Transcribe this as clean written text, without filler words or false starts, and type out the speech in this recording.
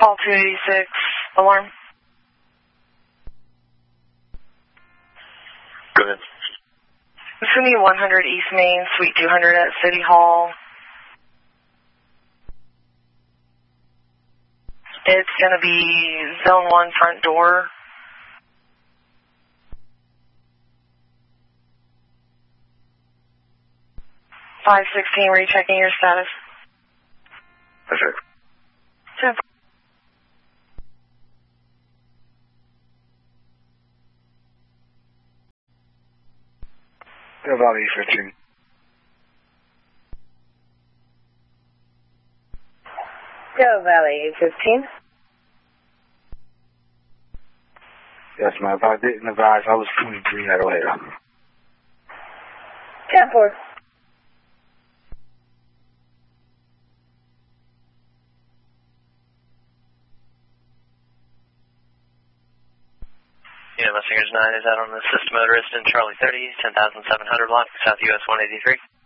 Call 286, alarm. Go ahead. It's going to be 100 East Main, Suite 200 at City Hall. It's going to be Zone 1 front door. $516, rechecking your status. Perfect. 10. Death Valley 15. Death Valley 15. Yes, ma'am. If I didn't advise, I was 23 at later. 10-4. Yeah, Mustangers 9 is out on the system motorist in Charlie 30, 10,700 block, South US 183.